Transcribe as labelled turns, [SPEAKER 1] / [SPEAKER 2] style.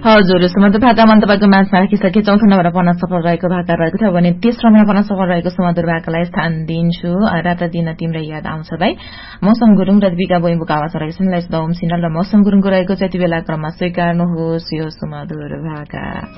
[SPEAKER 1] हजुर सुमधुर भाका मन तपाईँको माझमा राखिसके चौथो नम्बरमा पढ्न सफल रहेको भाका रहेको थियो भने तेस्रो नम्बरमा पढ्न सफल रहेको सुमधुर भाकालाई स्थान दिन्छु। रात दिन तिम्रै याद आउँछ भाइ मौसम गुरुङ र दीपिका बोइमुको आवाज रहेको छ। ओम सिन्हाल र मौसम गुरुङको रहेको छ यति बेला क्रममा स्वीकार्नुहोस् यो सुमधुर भाका।